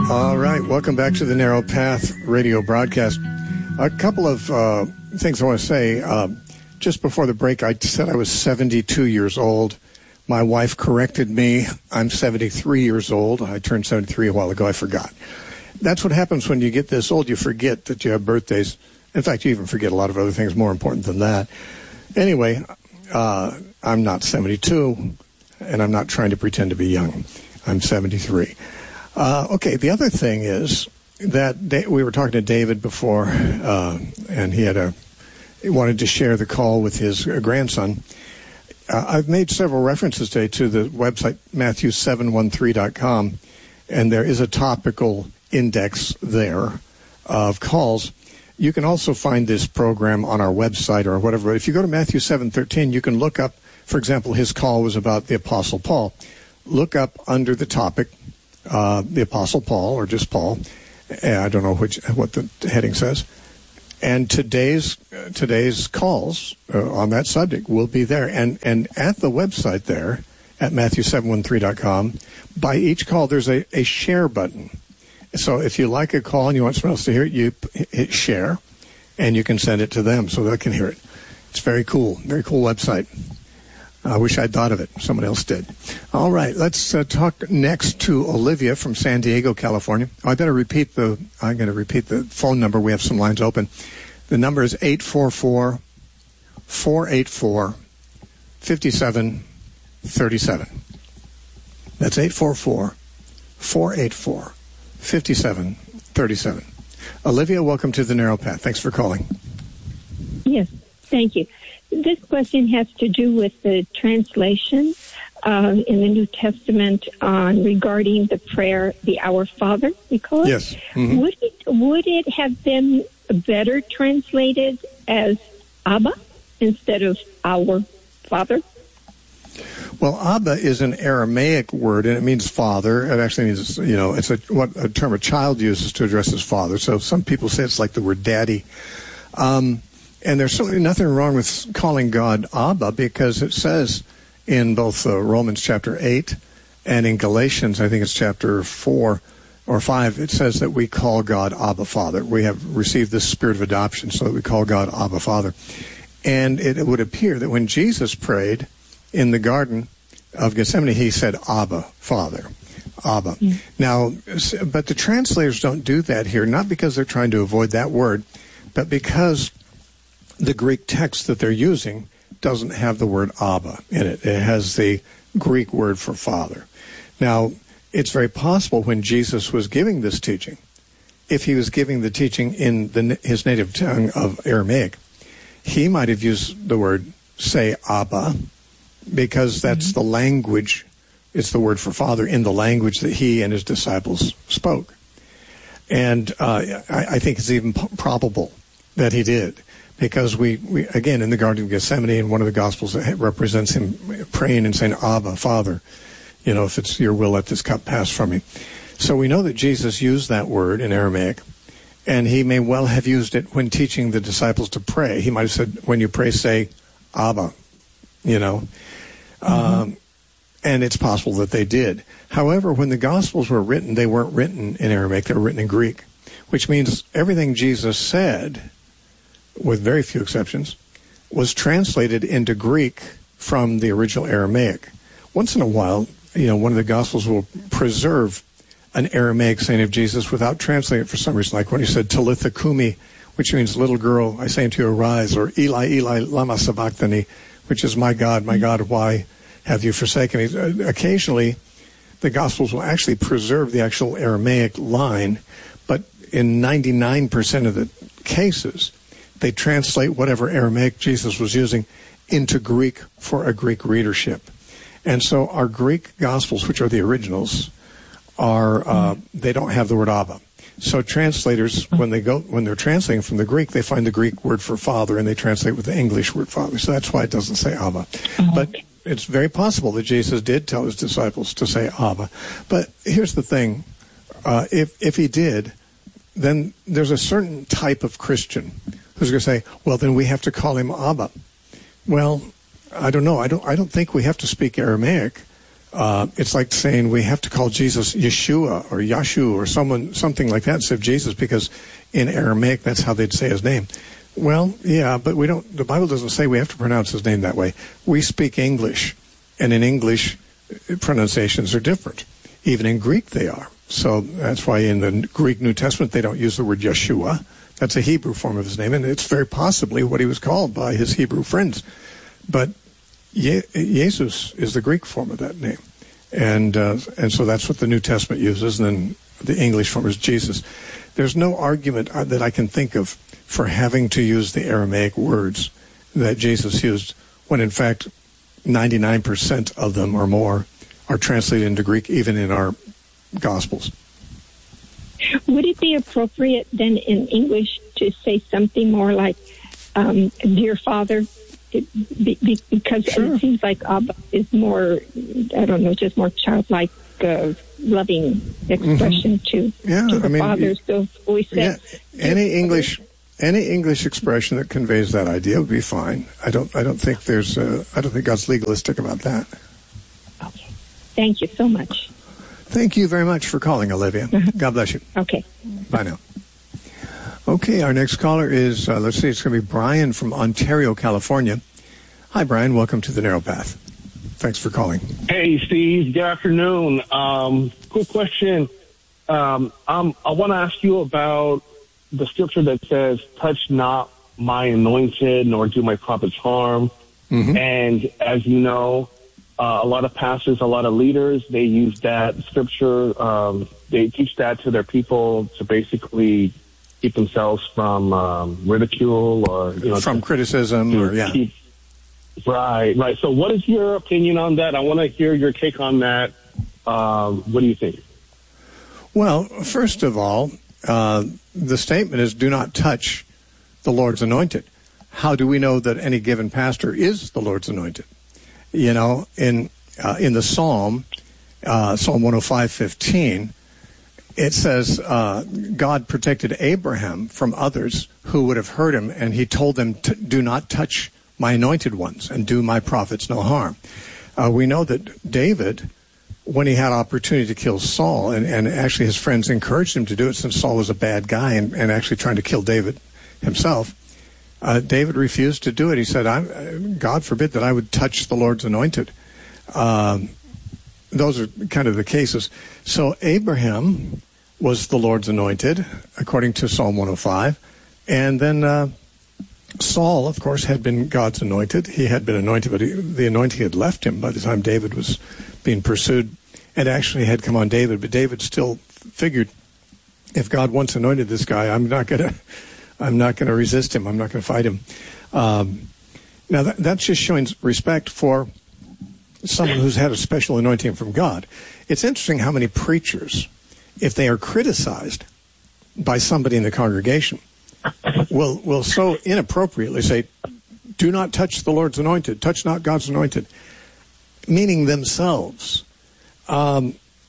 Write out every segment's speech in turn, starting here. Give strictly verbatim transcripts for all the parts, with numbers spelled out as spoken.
All right, welcome back to the Narrow Path radio broadcast. A couple of uh, things I want to say. Uh, just before the break, I said I was seventy-two years old. My wife corrected me. I'm seventy-three years old. I turned seventy-three a while ago. I forgot. That's what happens when you get this old. You forget that you have birthdays. In fact, you even forget a lot of other things more important than that. Anyway, uh, I'm not seventy-two, and I'm not trying to pretend to be young. I'm seventy-three. Uh, okay, the other thing is that da- we were talking to David before, uh, and he had a he wanted to share the call with his uh, grandson. Uh, I've made several references today to the website Matthew seven one three dot com, and there is a topical index there of calls. You can also find this program on our website or whatever. If you go to Matthew seven thirteen, you can look up, for example, his call was about the Apostle Paul. Look up under the topic, uh, the Apostle Paul, or just Paul. I don't know which what the heading says. And today's uh, today's calls uh, on that subject will be there. And and at the website there, at Matthew seven one three dot com, by each call there's a, a share button. So if you like a call and you want someone else to hear it, you hit share, and you can send it to them so they can hear it. It's very cool, very cool website. I wish I'd thought of it. Someone else did. All right, let's uh, talk next to Olivia from San Diego, California. Oh, I better repeat the. I'm going to repeat the phone number. We have some lines open. The number is eight four four, four eight four, five seven three seven. That's eight four four, four eight four, five seven three seven. Olivia, welcome to the Narrow Path. Thanks for calling. Yes, thank you. This question has to do with the translation uh, in the New Testament on regarding the prayer, the Our Father, we call it. Yes. Mm-hmm. Would it, would it have been better translated as Abba instead of Our Father? Well, Abba is an Aramaic word, and it means father. It actually means, you know, it's a, what a term a child uses to address his father. So some people say it's like the word daddy. Um And there's certainly nothing wrong with calling God Abba, because it says in both uh, Romans chapter eight and in Galatians, I think it's chapter four or five, it says that we call God Abba Father. We have received this spirit of adoption so that we call God Abba Father. And it, it would appear that when Jesus prayed in the Garden of Gethsemane, he said, Abba Father. Abba. Mm. Now, but the translators don't do that here, not because they're trying to avoid that word, but because the Greek text that they're using doesn't have the word Abba in it. It has the Greek word for father. Now, it's very possible when Jesus was giving this teaching, if he was giving the teaching in the, his native tongue of Aramaic, he might have used the word, say, Abba, because that's mm-hmm. the language, it's the word for father in the language that he and his disciples spoke. And uh, I, I think it's even p- probable that he did. Because we, we, again, in the Garden of Gethsemane, in one of the Gospels, it represents him praying and saying, Abba, Father, you know, if it's your will, let this cup pass from me. So we know that Jesus used that word in Aramaic, and he may well have used it when teaching the disciples to pray. He might have said, when you pray, say, Abba, you know. Mm-hmm. Um, and it's possible that they did. However, when the Gospels were written, they weren't written in Aramaic, they were written in Greek, which means everything Jesus said, with very few exceptions, was translated into Greek from the original Aramaic. Once in a while, you know, one of the Gospels will preserve an Aramaic saying of Jesus without translating it for some reason, like when he said, Talitha Kumi, which means, little girl, I say unto you, arise, or Eli, Eli, lama sabachthani, which is, my God, my God, why have you forsaken me? Occasionally, the Gospels will actually preserve the actual Aramaic line, but in ninety-nine percent of the cases, they translate whatever Aramaic Jesus was using into Greek for a Greek readership. And so our Greek Gospels, which are the originals, are uh, they don't have the word Abba. So translators, when they go when they're translating from the Greek, they find the Greek word for father and they translate with the English word father. So that's why it doesn't say Abba. But it's very possible that Jesus did tell his disciples to say Abba. But here's the thing: uh, if if he did, then there's a certain type of Christian who's going to say, well, then we have to call him Abba. Well, I don't know. I don't I don't think we have to speak Aramaic Uh, it's like saying we have to call Jesus Yeshua or Yashu or someone, something like that instead of Jesus, because in Aramaic that's how they'd say his name. Well, yeah, but we don't. The Bible doesn't say we have to pronounce his name that way. We speak English, and in English, pronunciations are different. Even in Greek, they are. So that's why in the Greek New Testament they don't use the word Yeshua. That's a Hebrew form of his name, and it's very possibly what he was called by his Hebrew friends. But Je- Jesus is the Greek form of that name, and uh, and so that's what the New Testament uses, and then the English form is Jesus. There's no argument that I can think of for having to use the Aramaic words that Jesus used, when in fact ninety-nine percent of them or more are translated into Greek, even in our Gospels. Would it be appropriate then in English to say something more like, um, dear Father? It, be, be, because sure. It seems like Abba is more, I don't know, just more childlike, uh, loving expression mm-hmm. to, yeah, to the I mean, Father. So we said, yeah, any English... Any English expression that conveys that idea would be fine. I don't. I don't think there's. Uh, I don't think God's legalistic about that. Okay. Thank you so much. Thank you very much for calling, Olivia. Uh-huh. God bless you. Okay. Bye now. Okay, our next caller is. Uh, let's see. It's going to be Brian from Ontario, California. Hi, Brian. Welcome to the Narrow Path. Thanks for calling. Hey, Steve. Good afternoon. Um, quick question. Um, um, I want to ask you about the scripture that says, touch not my anointed, nor do my prophets harm. Mm-hmm. And as you know, uh, a lot of pastors, a lot of leaders, they use that scripture. Um, they teach that to their people to basically keep themselves from um, ridicule or, you know, from to, criticism to or, yeah. Keep, right, right. So what is your opinion on that? I want to hear your take on that. Um, what do you think? Well, first of all, uh, the statement is, do not touch the Lord's anointed. How do we know that any given pastor is the Lord's anointed? You know, in uh, in the Psalm, uh, Psalm one oh five fifteen, it says, uh, God protected Abraham from others who would have hurt him, and he told them, do not touch my anointed ones and do my prophets no harm. Uh, we know that David, when he had opportunity to kill Saul, and, and actually his friends encouraged him to do it since Saul was a bad guy and, and actually trying to kill David himself, uh, David refused to do it. He said, I'm, God forbid that I would touch the Lord's anointed. Um, those are kind of the cases. So Abraham was the Lord's anointed, according to Psalm one oh five. And then uh, Saul, of course, had been God's anointed. He had been anointed, but he, the anointing had left him by the time David was being pursued, and actually had come on David. But David still figured, if God once anointed this guy, I'm not going to, I'm not going to resist him. I'm not going to fight him. Um, now that, that's just showing respect for someone who's had a special anointing from God. It's interesting how many preachers, if they are criticized by somebody in the congregation, will will so inappropriately say, "Do not touch the Lord's anointed. Touch not God's anointed." Meaning themselves. Um,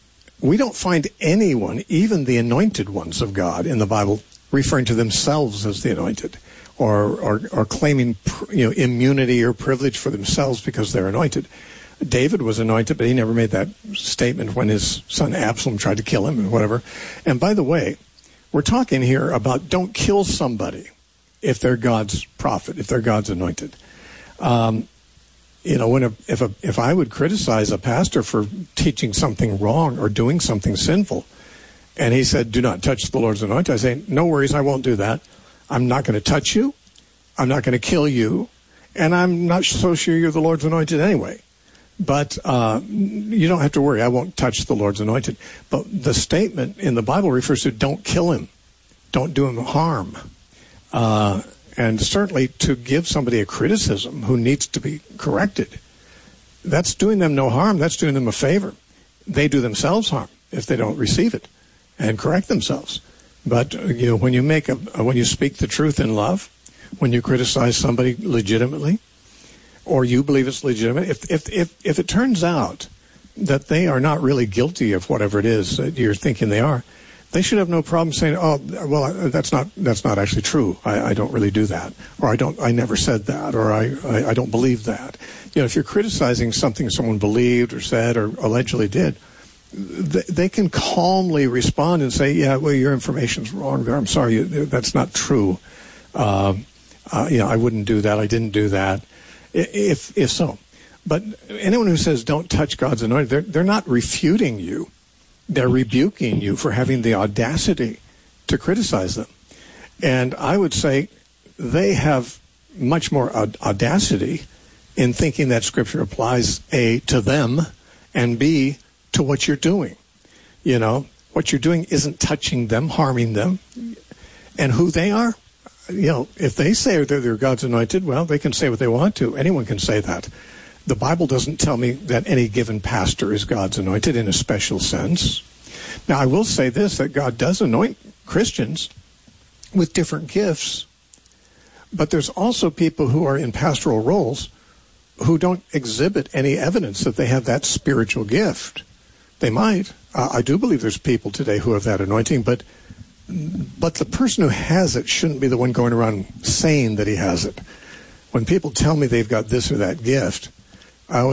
we don't find anyone, even the anointed ones of God in the Bible, referring to themselves as the anointed, or or, or claiming you know immunity or privilege for themselves because they're anointed. David was anointed, but he never made that statement when his son Absalom tried to kill him and whatever. And by the way, we're talking here about don't kill somebody if they're God's prophet, if they're God's anointed. Um, You know, when a, if a, if I would criticize a pastor for teaching something wrong or doing something sinful, and he said, "Do not touch the Lord's anointed," I say, "No worries, I won't do that. I'm not going to touch you. I'm not going to kill you, and I'm not so sure you're the Lord's anointed anyway. But uh, you don't have to worry. I won't touch the Lord's anointed." But the statement in the Bible refers to don't kill him, don't do him harm. Uh, And certainly to give somebody a criticism who needs to be corrected, that's doing them no harm. That's doing them a favor. They do themselves harm if they don't receive it and correct themselves. But you know, when you make a, when you speak the truth in love, when you criticize somebody legitimately, or you believe it's legitimate, if if if, if it turns out that they are not really guilty of whatever it is that you're thinking they are, they should have no problem saying, "Oh, well, that's not that's not actually true. I, I don't really do that, or I don't, I never said that, or I, I, I don't believe that." You know, if you're criticizing something someone believed or said or allegedly did, they, they can calmly respond and say, "Yeah, well, your information's wrong there. I'm sorry, that's not true. Uh, uh, you know, I wouldn't do that. I didn't do that." If if so, but anyone who says don't touch God's anointed, they're they're not refuting you. They're rebuking you for having the audacity to criticize them. And I would say they have much more audacity in thinking that Scripture applies, A, to them, and B, to what you're doing. You know, what you're doing isn't touching them, harming them. And who they are, you know, if they say that they're God's anointed, well, they can say what they want to. Anyone can say that. The Bible doesn't tell me that any given pastor is God's anointed in a special sense. Now, I will say this, that God does anoint Christians with different gifts, but there's also people who are in pastoral roles who don't exhibit any evidence that they have that spiritual gift. They might. Uh, I do believe there's people today who have that anointing, but but the person who has it shouldn't be the one going around saying that he has it. When people tell me they've got this or that gift,